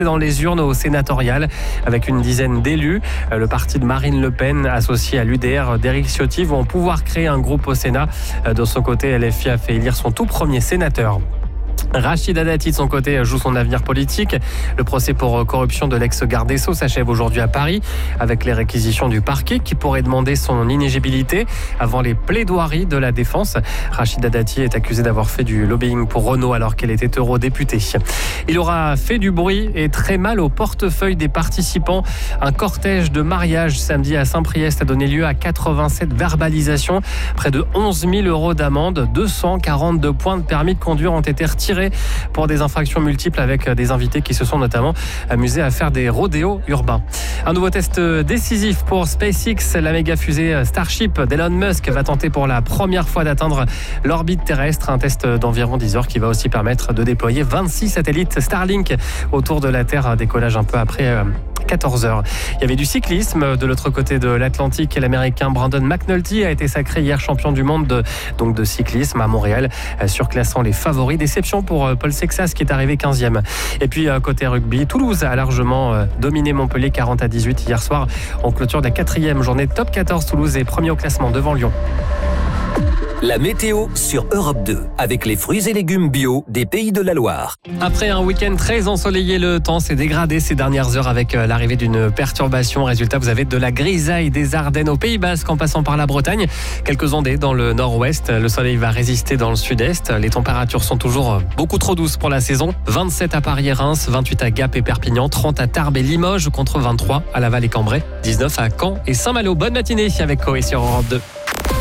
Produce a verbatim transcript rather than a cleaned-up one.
dans les urnes au sénatorial avec une dizaine d'élus. Le parti de Marine Le Pen associé à l'U D R d'Éric Ciotti vont pouvoir créer un groupe au Sénat. De son côté, L F I a fait élire son tout premier sénateur. Rachida Dati, de son côté, joue son avenir politique. Le procès pour corruption de l'ex-garde des Sceaux s'achève aujourd'hui à Paris avec les réquisitions du parquet qui pourrait demander son inéligibilité avant les plaidoiries de la défense. Rachida Dati est accusée d'avoir fait du lobbying pour Renault alors qu'elle était eurodéputée. Il aura fait du bruit et très mal au portefeuille des participants. Un cortège de mariage samedi à Saint-Priest a donné lieu à quatre-vingt-sept verbalisations. Près de onze mille euros d'amende, deux cent quarante-deux points de permis de conduire ont été retirés pour des infractions multiples avec des invités qui se sont notamment amusés à faire des rodéos urbains. Un nouveau test décisif pour SpaceX. La méga fusée Starship d'Elon Musk va tenter pour la première fois d'atteindre l'orbite terrestre. Un test d'environ dix heures qui va aussi permettre de déployer vingt-six satellites Starlink autour de la Terre. Un décollage un peu après quatorze heures. Il y avait du cyclisme de l'autre côté de l'Atlantique. L'Américain Brandon McNulty a été sacré hier champion du monde de, donc de cyclisme à Montréal, surclassant les favoris. Déception pour Paul Sexas qui est arrivé quinzième. Et puis côté rugby, Toulouse a largement dominé Montpellier quarante à dix-huit hier soir. En clôture de la quatrième journée de top quatorze, Toulouse est premier au classement devant Lyon. La météo sur Europe deux, avec les fruits et légumes bio des Pays de la Loire. Après un week-end très ensoleillé, le temps s'est dégradé ces dernières heures avec l'arrivée d'une perturbation. Résultat, vous avez de la grisaille des Ardennes au Pays Basque en passant par la Bretagne. Quelques ondées dans le nord-ouest. Le soleil va résister dans le sud-est. Les températures sont toujours beaucoup trop douces pour la saison. vingt-sept à Paris et Reims, vingt-huit à Gap et Perpignan, trente à Tarbes et Limoges contre vingt-trois à Laval et Cambrai, dix-neuf à Caen et Saint-Malo. Bonne matinée avec Coé sur Europe deux.